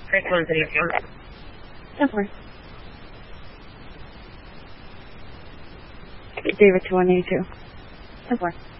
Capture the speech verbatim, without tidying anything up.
Franklin City four. ten four. David two one eight two. ten four.